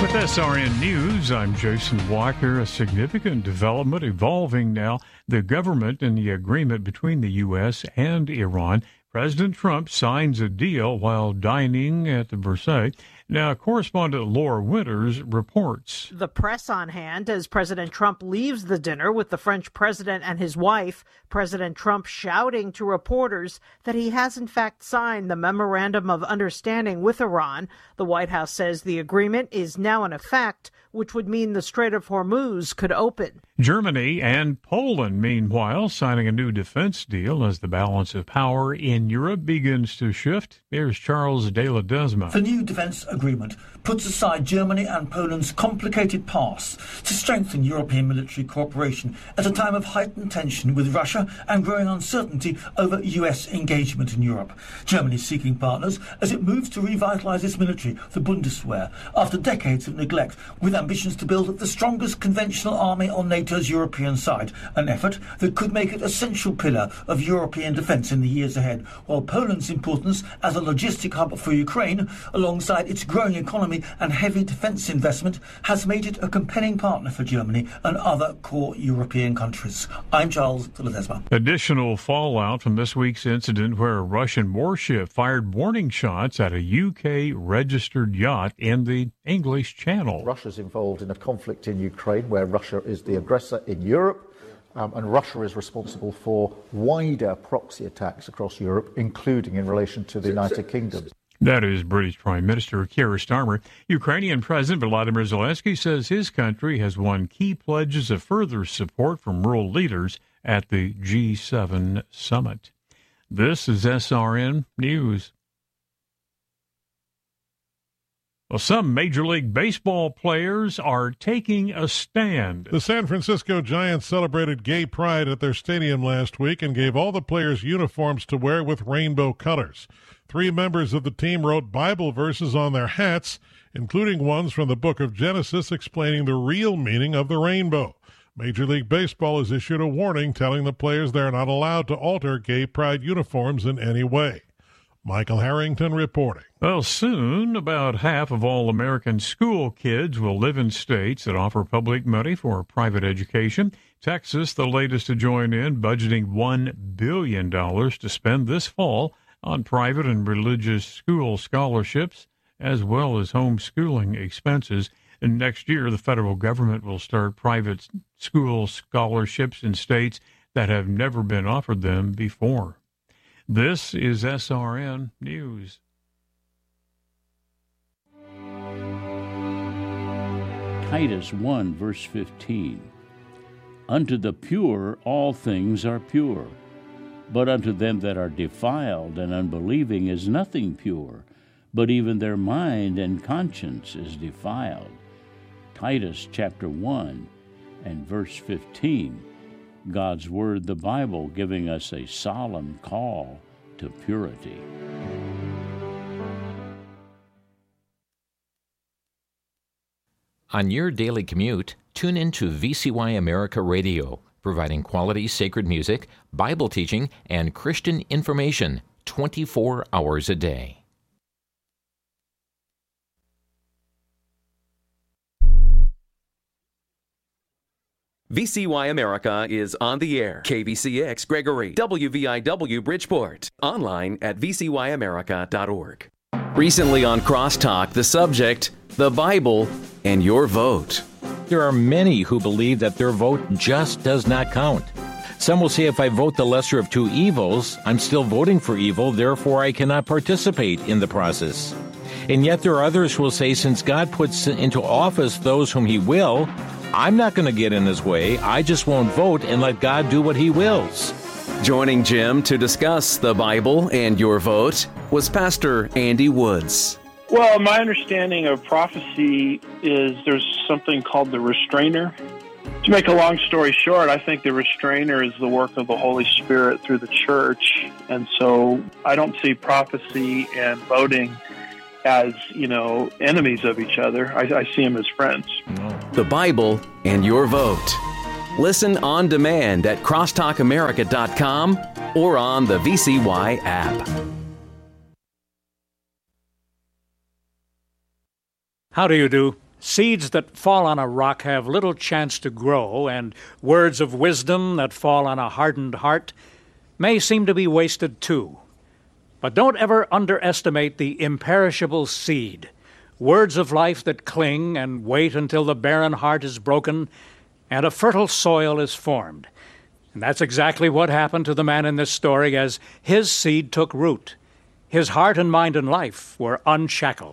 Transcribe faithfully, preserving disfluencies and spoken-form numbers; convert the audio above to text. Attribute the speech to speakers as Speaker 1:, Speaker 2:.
Speaker 1: With S R N News, I'm Jason Walker. A significant development evolving now. The government and the agreement between the U S and Iran. President Trump signs a deal while dining at the Versailles. Now, correspondent Laura Winters reports.
Speaker 2: The press on hand as President Trump leaves the dinner with the French president and his wife. President Trump shouting to reporters that he has in fact signed the Memorandum of Understanding with Iran. The White House says the agreement is now in effect, which would mean the Strait of Hormuz could open.
Speaker 1: Germany and Poland, meanwhile, signing a new defense deal as the balance of power in Europe begins to shift. Here's Charles de Ledesma.
Speaker 3: The new defense agreement puts aside Germany and Poland's complicated past to strengthen European military cooperation at a time of heightened tension with Russia and growing uncertainty over U S engagement in Europe. Germany is seeking partners as it moves to revitalise its military, the Bundeswehr, after decades of neglect, with ambitions to build the strongest conventional army on NATO's European side, an effort that could make it a central pillar of European defence in the years ahead, while Poland's importance as a logistic hub for Ukraine, alongside its growing economy and heavy defence investment, has made it a compelling partner for Germany and other core European countries. I'm Charles de Ledesma.
Speaker 1: Additional fallout from this week's incident where a Russian warship fired warning shots at a U K-registered yacht in the English Channel.
Speaker 4: Russia's involved in a conflict in Ukraine where Russia is the aggressor in Europe, um, and Russia is responsible for wider proxy attacks across Europe, including in relation to the United Kingdom.
Speaker 1: That is British Prime Minister Keir Starmer. Ukrainian President Volodymyr Zelensky says his country has won key pledges of further support from world leaders at the G seven summit. This is S R N News. Well, some Major League Baseball players are taking a stand.
Speaker 5: The San Francisco Giants celebrated gay pride at their stadium last week and gave all the players uniforms to wear with rainbow colors. Three members of the team wrote Bible verses on their hats, including ones from the book of Genesis explaining the real meaning of the rainbow. Major League Baseball has issued a warning telling the players they are not allowed to alter gay pride uniforms in any way. Michael Harrington reporting.
Speaker 1: Well, soon about half of all American school kids will live in states that offer public money for private education. Texas, the latest to join in, budgeting one billion dollars to spend this fall on private and religious school scholarships, as well as homeschooling expenses. And next year, the federal government will start private school scholarships in states that have never been offered them before. This is S R N News.
Speaker 6: Titus one, verse fifteen. Unto the pure all things are pure, but unto them that are defiled and unbelieving is nothing pure, but even their mind and conscience is defiled. Titus chapter one and verse fifteen. God's Word, the Bible, giving us a solemn call to purity.
Speaker 7: On your daily commute, tune in to V C Y America Radio, providing quality sacred music, Bible teaching, and Christian information twenty-four hours a day.
Speaker 8: V C Y America is on the air. K V C X Gregory, W V I W Bridgeport. Online at v c y america dot org. Recently on Crosstalk, the subject, the Bible and your vote.
Speaker 7: There are many who believe that their vote just does not count. Some will say if I vote the lesser of two evils, I'm still voting for evil, therefore I cannot participate in the process. And yet there are others who will say since God puts into office those whom He will, I'm not going to get in His way. I just won't vote and let God do what He wills.
Speaker 8: Joining Jim to discuss the Bible and your vote was Pastor Andy Woods.
Speaker 9: Well, my understanding of prophecy is there's something called the restrainer. To make a long story short, I think the restrainer is the work of the Holy Spirit through the church. And so I don't see prophecy and voting as, you know, enemies of each other. I, I see them as friends.
Speaker 8: The Bible and your vote. Listen on demand at crosstalk america dot com or on the V C Y app.
Speaker 10: How do you do? Seeds that fall on a rock have little chance to grow, and words of wisdom that fall on a hardened heart may seem to be wasted too. But don't ever underestimate the imperishable seed, words of life that cling and wait until the barren heart is broken and a fertile soil is formed. And that's exactly what happened to the man in this story as his seed took root. His heart and mind and life were unshackled.